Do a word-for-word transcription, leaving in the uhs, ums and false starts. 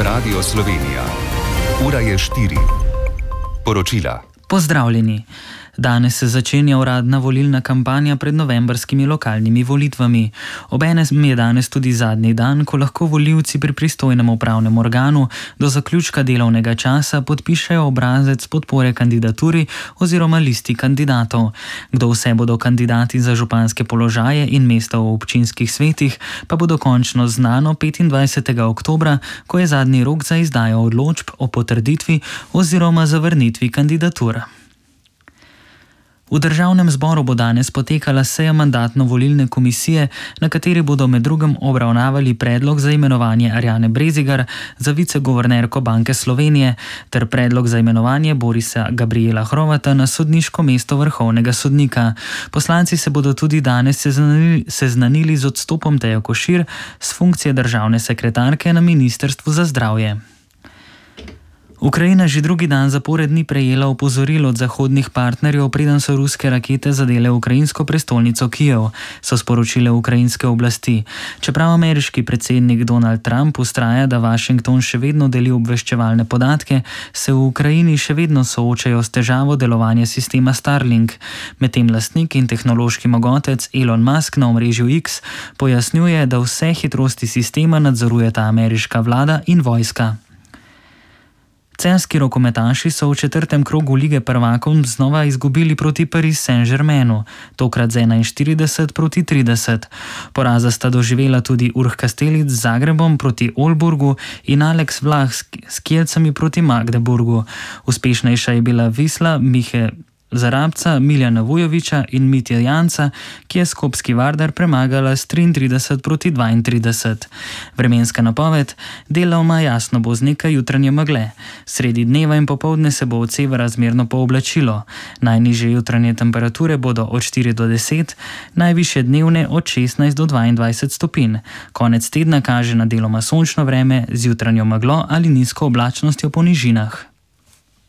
Radio Slovenija. Ura je štiri. Poročila. Pozdravljeni. Danes se začenja uradna volilna kampanja pred novembrskimi lokalnimi volitvami. Obenem je danes tudi zadnji dan, ko lahko volivci pri pristojnem upravnem organu do zaključka delovnega časa podpišejo obrazec podpore kandidaturi oziroma listi kandidatov. Kdo vse bodo kandidati za županske položaje in mesta v občinskih svetih, pa bo dokončno znano petindvajsetega oktobra, ko je zadnji rok za izdajo odločb o potrditvi oziroma zavrnitvi kandidatur. V Državnem zboru bo danes potekala seja mandatno-volilne komisije, na kateri bodo med drugim obravnavali predlog za imenovanje Arjane Brezigar za viceguvernerko Banke Slovenije ter predlog za imenovanje Borisa Gabriela Hrovata na sodniško mesto vrhovnega sodnika. Poslanci se bodo tudi danes seznanili, seznanili z odstopom Teje Košir s funkcije državne sekretarke na Ministrstvu za zdravje. Ukrajina že drugi dan zapored ni prejela opozoril od zahodnih partnerjev, preden so ruske rakete zadele ukrajinsko prestolnico Kijev, so sporočile ukrajinske oblasti. Čeprav ameriški predsednik Donald Trump vztraja, da Washington še vedno deli obveščevalne podatke, se v Ukrajini še vedno soočajo s težavo delovanja sistema Starlink. Medtem lastnik in tehnološki mogotec Elon Musk na omrežju X pojasnjuje, da vse hitrosti sistema nadzorujeta ameriška vlada in vojska. Celjski rokometaši so v četrtem krogu Lige prvakov znova izgubili proti Paris Saint-Germainu, tokrat z enainštirideset proti trideset. Poraza sta doživela tudi Urh Kastelic z Zagrebom proti Olburgu in Alex Vlah s Kielcami proti Magdeburgu. Uspešnejša je bila Wisla Mihe Zarabca, Miljana Vujovića in Mitja Janca, ki je Skopski Vardar premagala s triintrideset proti dvaintrideset. Vremenska napoved: deloma jasno bo z nekaj jutranje megle. Sredi dneva in popoldne se bo od severa zmerno pooblačilo. Najnižje jutranje temperature bodo od štiri do deset, najvišje dnevne od šestnajst do dvaindvajset stopinj. Konec tedna kaže na deloma sončno vreme z jutranjo meglo ali nizko oblačnostjo po nižinah.